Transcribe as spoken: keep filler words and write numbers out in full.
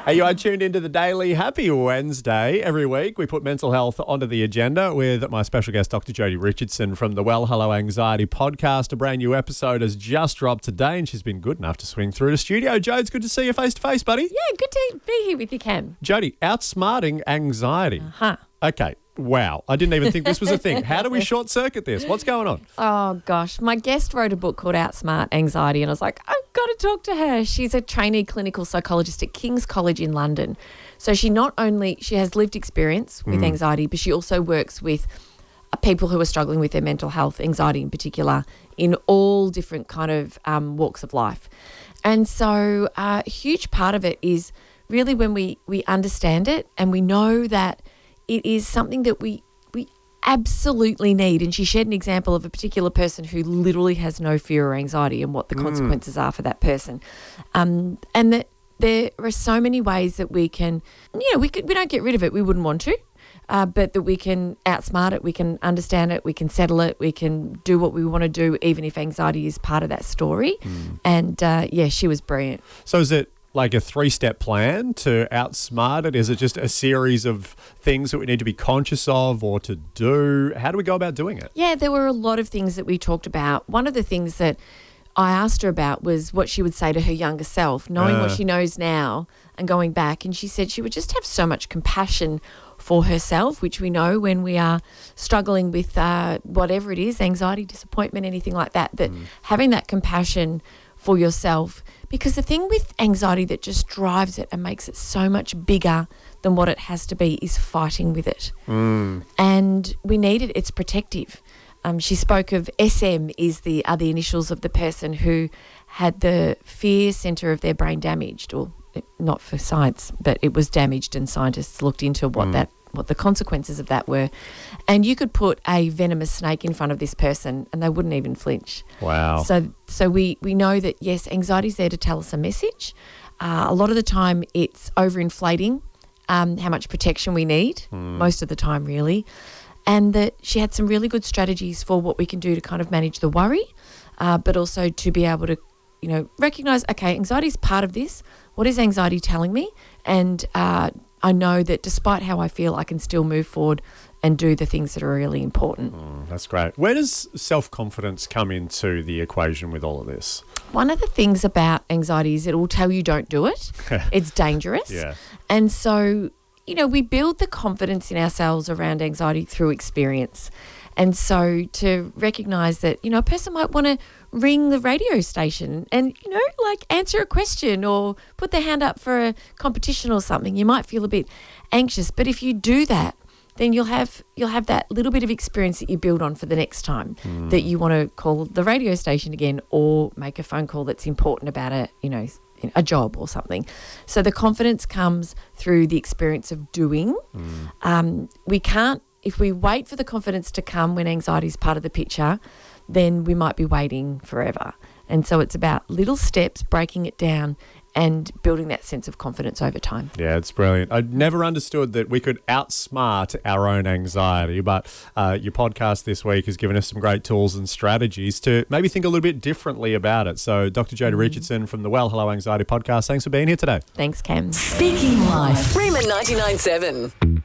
Hey, you are tuned into the Daily Happy Wednesday. Every week we put mental health onto the agenda with my special guest, Doctor Jodie Richardson from the Well Hello Anxiety podcast. A brand new episode has just dropped today and she's been good enough to swing through the studio. Jo, it's good to see you face to face, buddy. Yeah, good to be here with you, Cam. Jodie, outsmarting anxiety. Uh-huh. Okay. Wow. I didn't even think this was a thing. How do we short circuit this? What's going on? Oh, gosh. My guest wrote a book called Outsmart Anxiety, and I was like, I've got to talk to her. She's a trainee clinical psychologist at King's College in London. So she not only, she has lived experience with mm. anxiety, but she also works with people who are struggling with their mental health, anxiety in particular, in all different kind of um, walks of life. And so uh, a huge part of it is really when we, we understand it and we know that it is something that we we absolutely need. And she shared an example of a particular person who literally has no fear or anxiety and what the mm. consequences are for that person. Um, and that there are so many ways that we can, you know, we could, we don't get rid of it. We wouldn't want to, uh, but that we can outsmart it, we can understand it, we can settle it, we can do what we want to do, even if anxiety is part of that story. Mm. And, uh, yeah, she was brilliant. So is it like a three-step plan to outsmart it? Is it just a series of things that we need to be conscious of or to do? How do we go about doing it? Yeah, there were a lot of things that we talked about. One of the things that I asked her about was what she would say to her younger self, knowing uh. what she knows now and going back. And she said she would just have so much compassion for herself, which we know when we are struggling with uh, whatever it is, anxiety, disappointment, anything like that, that mm. having that compassion for yourself. Because the thing with anxiety that just drives it and makes it so much bigger than what it has to be is fighting with it. Mm. And we need it. It's protective. Um, she spoke of S M is the are the initials of the person who had the fear centre of their brain damaged, or not for science, but it was damaged, and scientists looked into what mm. that what the consequences of that were. And you could put a venomous snake in front of this person and they wouldn't even flinch. Wow. So so we, we know that, yes, anxiety is there to tell us a message. Uh, a lot of the time it's overinflating um, how much protection we need, mm. most of the time really. And that she had some really good strategies for what we can do to kind of manage the worry, uh, but also to be able to, you know, recognise, okay, anxiety is part of this. What is anxiety telling me? And uh, I know that despite how I feel, I can still move forward and do the things that are really important. Mm, that's great. Where does self-confidence come into the equation with all of this? One of the things about anxiety is it will tell you don't do it. It's dangerous. Yeah. And so, you know, we build the confidence in ourselves around anxiety through experience. And so to recognise that, you know, a person might want to ring the radio station and, you know, like answer a question or put their hand up for a competition or something. You might feel a bit anxious, but if you do that, then you'll have you'll have that little bit of experience that you build on for the next time mm. that you want to call the radio station again or make a phone call that's important about a, you know, a job or something. So the confidence comes through the experience of doing. Mm. Um, we can't, if we wait for the confidence to come when anxiety is part of the picture, then we might be waiting forever. And so it's about little steps, breaking it down and building that sense of confidence over time. Yeah, it's brilliant. I never understood that we could outsmart our own anxiety, but uh, your podcast this week has given us some great tools and strategies to maybe think a little bit differently about it. So Doctor Jodie mm. Richardson from the Well Hello Anxiety podcast, thanks for being here today. Thanks, Cam. Speaking Life. Rayman ninety-nine point seven.